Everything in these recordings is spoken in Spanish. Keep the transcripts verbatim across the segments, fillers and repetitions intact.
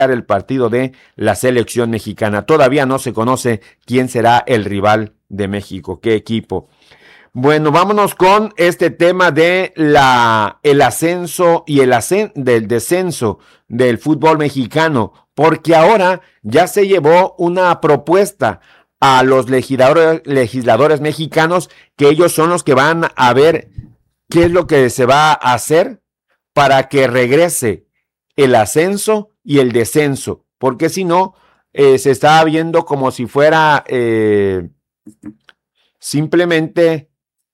el partido de la selección mexicana. Todavía no se conoce quién será el rival de México, qué equipo. Bueno, vámonos con este tema de la el ascenso y el ascen, del descenso del fútbol mexicano, porque ahora ya se llevó una propuesta a los legisladores, legisladores mexicanos, que ellos son los que van a ver qué es lo que se va a hacer para que regrese el ascenso y el descenso, porque si no, eh, se está viendo como si fuera eh, simplemente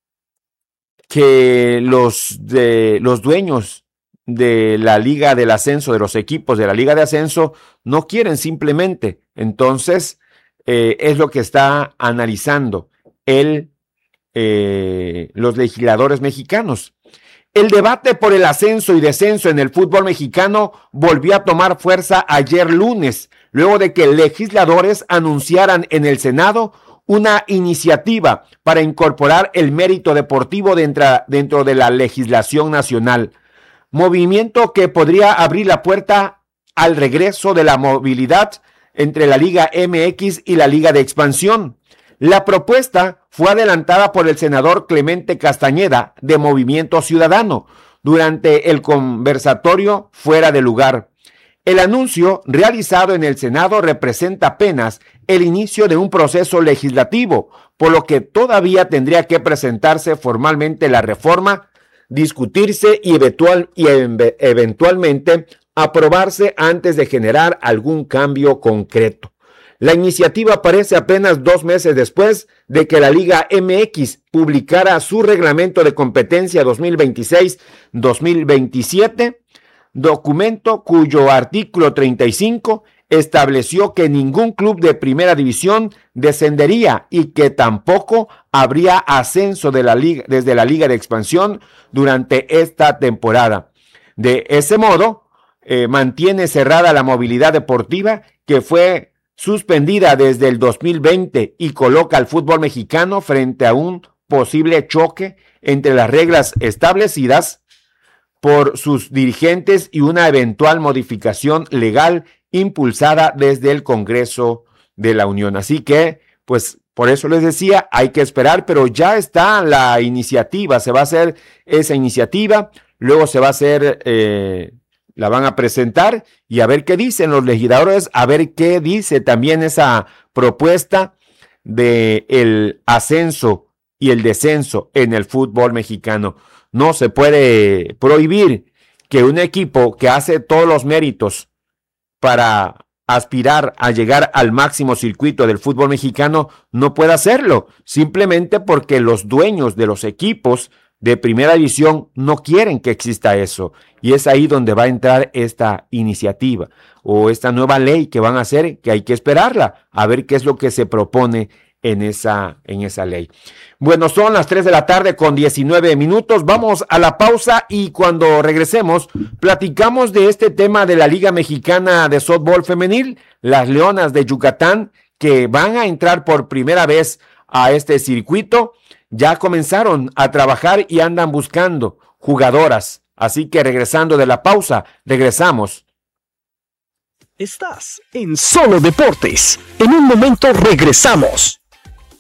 que los, de, los dueños de la liga del ascenso, de los equipos de la liga de ascenso, no quieren simplemente. Entonces, eh, es lo que está analizando el, eh, los legisladores mexicanos. El debate por el ascenso y descenso en el fútbol mexicano volvió a tomar fuerza ayer lunes, luego de que legisladores anunciaran en el Senado una iniciativa para incorporar el mérito deportivo dentro, dentro de la legislación nacional, movimiento que podría abrir la puerta al regreso de la movilidad entre la Liga M X y la Liga de Expansión. La propuesta fue adelantada por el senador Clemente Castañeda de Movimiento Ciudadano durante el conversatorio fuera de lugar. El anuncio realizado en el Senado representa apenas el inicio de un proceso legislativo, por lo que todavía tendría que presentarse formalmente la reforma, discutirse y, eventual, y eventualmente aprobarse antes de generar algún cambio concreto. La iniciativa aparece apenas dos meses después de que la Liga M X publicara su reglamento de competencia dos mil veintiséis dos mil veintisiete, documento cuyo artículo treinta y cinco estableció que ningún club de primera división descendería y que tampoco habría ascenso de la liga, desde la Liga de Expansión durante esta temporada. De ese modo, eh, mantiene cerrada la movilidad deportiva que fue suspendida desde el dos mil veinte y coloca al fútbol mexicano frente a un posible choque entre las reglas establecidas por sus dirigentes y una eventual modificación legal impulsada desde el Congreso de la Unión. Así que, pues, por eso les decía, hay que esperar, pero ya está la iniciativa, se va a hacer esa iniciativa, luego se va a hacer, eh, la van a presentar y a ver qué dicen los legisladores, a ver qué dice también esa propuesta de el ascenso y el descenso en el fútbol mexicano. No se puede prohibir que un equipo que hace todos los méritos para aspirar a llegar al máximo circuito del fútbol mexicano no pueda hacerlo, simplemente porque los dueños de los equipos de primera división no quieren que exista eso. Y es ahí donde va a entrar esta iniciativa o esta nueva ley que van a hacer, que hay que esperarla, a ver qué es lo que se propone en esa, en esa ley. Bueno, son las tres de la tarde con diecinueve minutos. Vamos a la pausa y cuando regresemos platicamos de este tema de la Liga Mexicana de Softball Femenil, las Leonas de Yucatán, que van a entrar por primera vez a este circuito. Ya comenzaron a trabajar y andan buscando jugadoras. Así que regresando de la pausa, regresamos. Estás en Solo Deportes. En un momento regresamos.